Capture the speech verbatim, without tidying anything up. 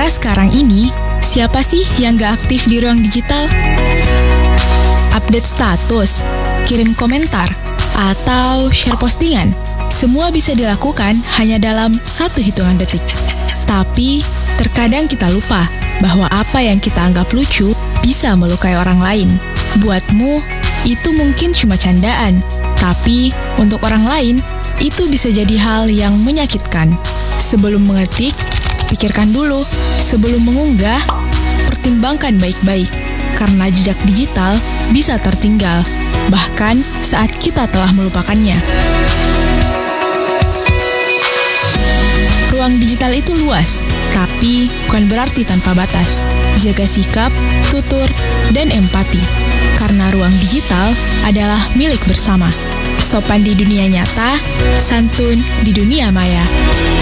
era sekarang ini, siapa sih yang gak aktif di ruang digital? Update status, kirim komentar, atau share postingan, semua bisa dilakukan hanya dalam satu hitungan detik. Tapi, terkadang kita lupa bahwa apa yang kita anggap lucu bisa melukai orang lain. Buatmu, itu mungkin cuma candaan, tapi untuk orang lain, itu bisa jadi hal yang menyakitkan. Sebelum mengetik, pikirkan dulu. Sebelum mengunggah, pertimbangkan baik-baik, karena jejak digital bisa tertinggal, bahkan saat kita telah melupakannya. Ruang digital itu luas, tapi bukan berarti tanpa batas. Jaga sikap, tutur, dan empati, karena ruang digital adalah milik bersama. Sopan di dunia nyata, santun di dunia maya.